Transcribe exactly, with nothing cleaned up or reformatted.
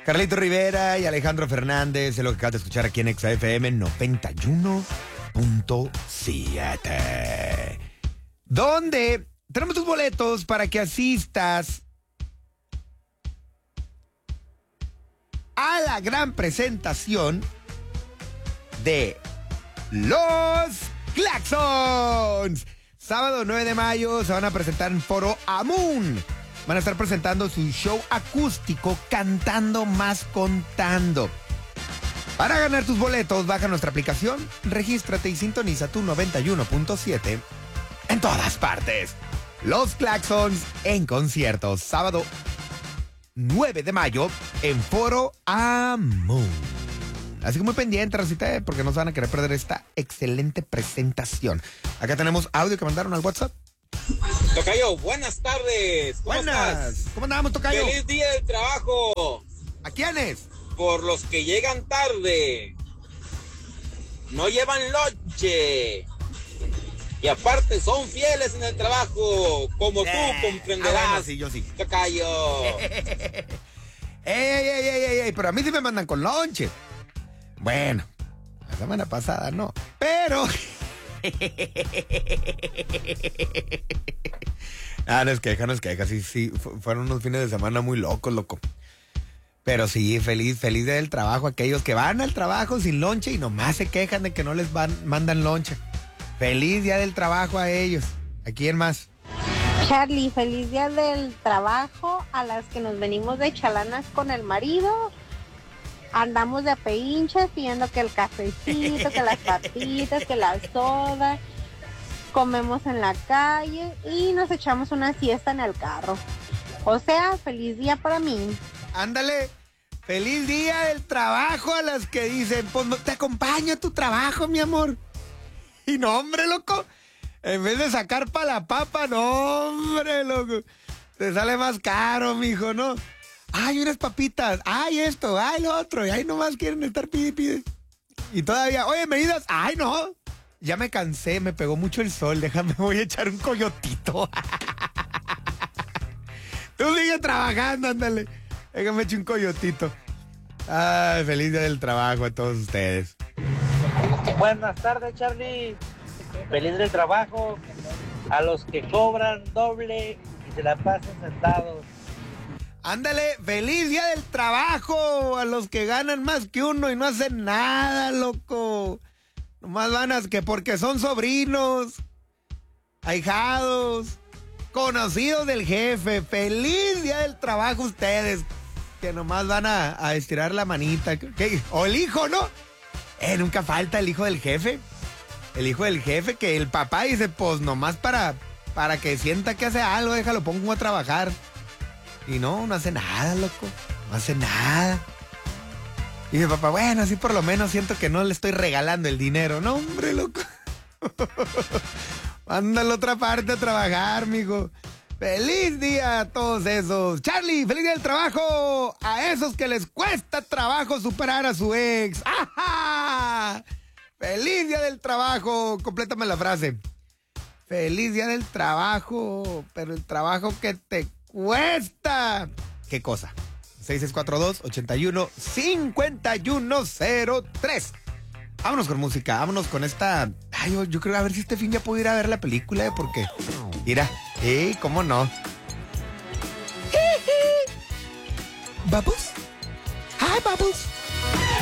Carlito Rivera y Alejandro Fernández, es lo que acabas de escuchar aquí en Exa F M noventa y uno punto siete. Donde tenemos tus boletos para que asistas a la gran presentación de Los Claxons. Sábado nueve de mayo se van a presentar en Foro Amun. Van a estar presentando su show acústico Cantando Más Contando. Para ganar tus boletos, baja nuestra aplicación, regístrate y sintoniza tu noventa y uno punto siete en todas partes. Los Claxons en conciertos, sábado nueve de mayo en Foro Amun. Así que muy pendiente, Rosita, porque no se van a querer perder esta excelente presentación. Acá tenemos audio que mandaron al WhatsApp. Tocayo, buenas tardes. ¿Cómo Buenas. estás? ¿Cómo andamos, Tocayo? Feliz día del trabajo. ¿A quiénes? Por los que llegan tarde. No llevan lonche. Y aparte son fieles en el trabajo, como Eh, tú comprenderás. ah, bueno, sí, yo sí. Tocayo. ey, ey, ey, ey, ey, pero a mí sí me mandan con lonche. Bueno, la semana pasada no, pero... Ah, no es queja, no es queja, sí, sí, fu- fueron unos fines de semana muy locos, loco. Pero sí, feliz, feliz del trabajo, aquellos que van al trabajo sin lonche y nomás se quejan de que no les van, mandan lonche. Feliz día del trabajo a ellos. ¿A quién más? Charlie, feliz día del trabajo a las que nos venimos de chalanas con el marido. Andamos de apeinches pidiendo que el cafecito, que las papitas, que la soda. Comemos en la calle y nos echamos una siesta en el carro. O sea, feliz día para mí. Ándale, feliz día del trabajo a las que dicen, pues no, te acompaño a tu trabajo, mi amor. Y no, hombre, loco, en vez de sacar para la papa, no, hombre, loco, te sale más caro, mijo, ¿no? Ay, unas papitas, ay, esto, ay, lo otro, y ahí nomás quieren estar pide, pide. Y todavía, oye, medidas, ay, no, ya me cansé, me pegó mucho el sol, déjame, voy a echar un coyotito. Tú sigue trabajando, ándale. Déjame echar un coyotito. Ay, feliz día del trabajo a todos ustedes. Buenas tardes, Charlie. Feliz del trabajo a los que cobran doble y se la pasan sentados. Ándale, feliz día del trabajo a los que ganan más que uno y no hacen nada, loco. Nomás van a que porque son sobrinos, ahijados, conocidos del jefe. Feliz día del trabajo ustedes, que nomás van a, a estirar la manita. ¿Qué? O el hijo, ¿no? Eh, nunca falta el hijo del jefe. El hijo del jefe que el papá dice, pues nomás para, para que sienta que hace algo, déjalo, pongo a trabajar. Y no, no hace nada, loco. No hace nada. Y dice, papá, bueno, así por lo menos siento que no le estoy regalando el dinero. No, hombre, loco. Mándalo a otra parte a trabajar, mijo. ¡Feliz día a todos esos! Charlie, feliz día del trabajo a esos que les cuesta trabajo superar a su ex. ¡Ajá! ¡Feliz día del trabajo! Complétame la frase. Feliz día del trabajo, pero el trabajo que te cuesta. ¿Qué cosa? seis seis cuatro dos, ocho uno, cinco uno cero tres. Vámonos con música, vámonos con esta... Ay, yo, yo creo a ver si este fin ya puedo ir a ver la película, ¿eh? Porque... Mira, ¿eh? ¿Cómo no? Bubbles. Hi, Bubbles.